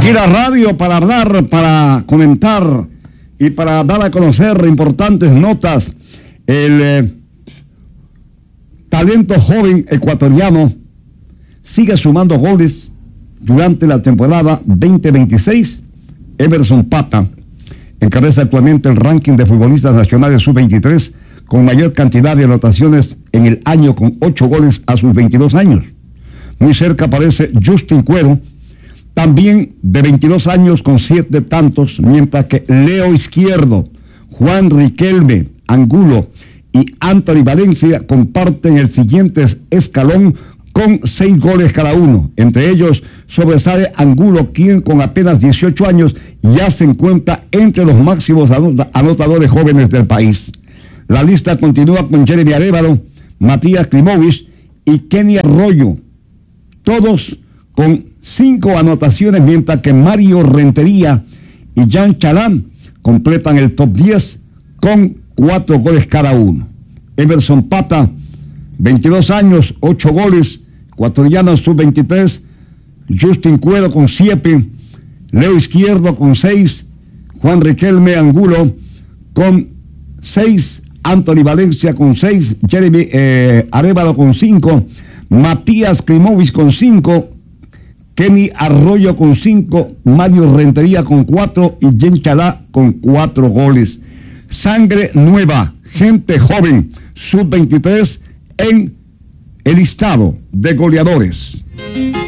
Aquí la radio para hablar, para comentar y para dar a conocer importantes notas. El talento joven ecuatoriano sigue sumando goles durante la temporada 2026. Emerson Pata encabeza actualmente el ranking de futbolistas nacionales sub-23 con mayor cantidad de anotaciones en el año, con 8 goles a sus 22 años. Muy cerca aparece Justin Cuero, también de 22 años con 7 tantos, mientras que Leo Izquierdo, Juan Riquelme Angulo y Anthony Valencia comparten el siguiente escalón con 6 goles cada uno. Entre ellos sobresale Angulo, quien con apenas 18 años ya se encuentra entre los máximos anotadores jóvenes del país. La lista continúa con Jeremy Arévalo, Matías Klimovic y Kenny Arroyo, todos con 5 anotaciones, mientras que Mario Rentería y Jean Chalán completan el top 10 con 4 goles cada uno. Emerson Pata, 22 años, 8 goles, ecuatoriano sub-23, Justin Cuero con 7, Leo Izquierdo con 6, Juan Riquelme Angulo con 6, Anthony Valencia con 6, Jeremy Arévalo con 5, Matías Klimovic con 5, Kenny Arroyo con 5, Mario Rentería con 4 y Jen Chalá con 4 goles. Sangre nueva, gente joven, sub-23 en el listado de goleadores.